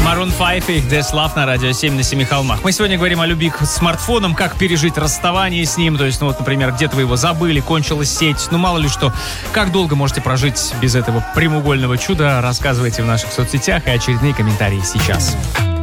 Maroon 5 и их This Love на радио 7 на Семи холмах. Мы сегодня говорим о любви к смартфонам, как пережить расставание с ним. То есть, например, где-то вы его забыли, кончилась сеть. Мало ли что. Как долго можете прожить без этого прямоугольного чуда? Рассказывайте в наших соцсетях, и очередные комментарии сейчас.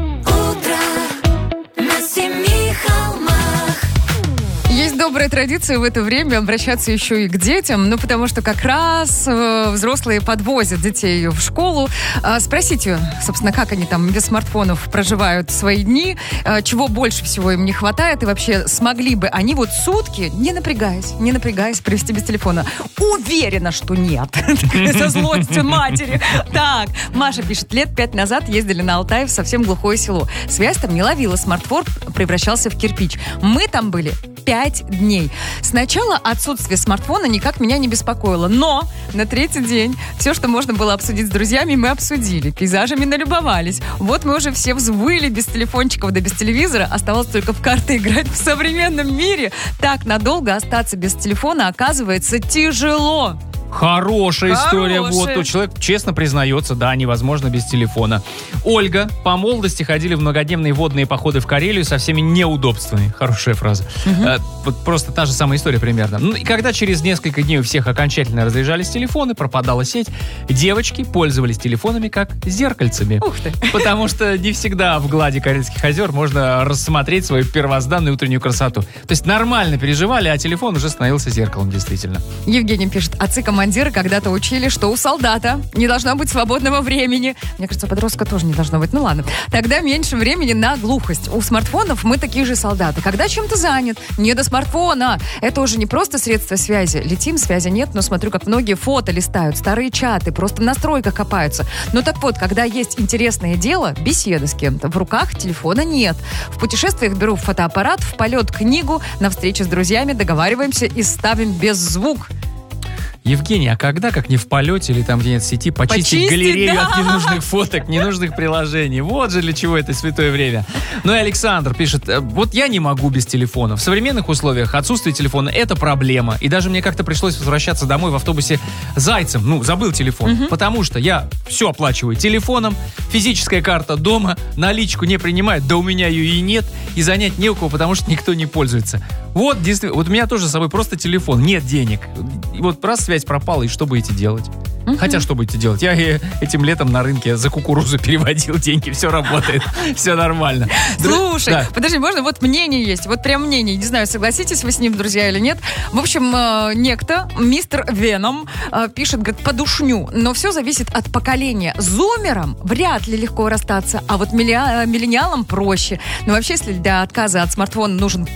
Есть добрая традиция в это время обращаться еще и к детям, потому что как раз взрослые подвозят детей в школу. Спросите, собственно, как они там без смартфонов проживают свои дни, чего больше всего им не хватает, и вообще смогли бы они сутки, не напрягаясь, провести без телефона. Уверена, что нет. Со злостью матери. Так, Маша пишет, лет 5 назад ездили на Алтай в совсем глухое село. Связь там не ловила, смартфон превращался в кирпич. Мы там были 5 дней. Сначала отсутствие смартфона никак меня не беспокоило, но на 3-й день все, что можно было обсудить с друзьями, мы обсудили. Пейзажами налюбовались. Вот мы уже все взвыли без телефончиков да без телевизора. Оставалось только в карты играть. В современном мире так надолго остаться без телефона оказывается тяжело. Хорошая история. Вот, человек честно признается, да, невозможно без телефона. Ольга, по молодости ходили в многодневные водные походы в Карелию со всеми неудобствами. Хорошая фраза. Вот просто та же самая история примерно. И когда через несколько дней у всех окончательно разряжались телефоны, пропадала сеть, девочки пользовались телефонами как зеркальцами. Ух ты. Потому что не всегда в глади Карельских озер можно рассмотреть свою первозданную утреннюю красоту. То есть нормально переживали, а телефон уже становился зеркалом, действительно. Евгений пишет, отцы-командиры когда-то учили, что у солдата не должно быть свободного времени. Мне кажется, у подростка тоже не должно быть. Ну ладно. Тогда меньше времени на глухость. У смартфонов мы такие же солдаты. Когда чем-то занят, не до смартфона. Это уже не просто средство связи. Летим, связи нет, но смотрю, как многие фото листают, старые чаты, просто в настройках копаются. Ну так вот, когда есть интересное дело, беседа с кем-то, в руках телефона нет. В путешествиях беру фотоаппарат, в полет книгу, на встречу с друзьями договариваемся и ставим без звук. Евгений, а когда, как не в полете или там где-нибудь в сети, почистить галерею от ненужных фоток, ненужных приложений? Вот же для чего это святое время. Ну и Александр пишет, вот я не могу без телефона. В современных условиях отсутствие телефона – это проблема. И даже мне как-то пришлось возвращаться домой в автобусе зайцем. Забыл телефон. Потому что я все оплачиваю телефоном, физическая карта дома, наличку не принимает, да у меня ее и нет, и занять не у кого, потому что никто не пользуется. Вот, действительно, вот у меня тоже с собой просто телефон, нет денег. И вот раз связь пропала, и что будете делать? Хотя, что будете делать? Я этим летом на рынке за кукурузу переводил деньги, все работает, все нормально. Слушай, подожди, можно? Вот мнение есть, вот прям мнение. Не знаю, согласитесь вы с ним, друзья, или нет. В общем, некто, мистер Веном, пишет, говорит, подушню. Но все зависит от поколения. Зумерам вряд ли легко расстаться, а вот миллениалам проще. Но вообще, если для отказа от смартфона нужен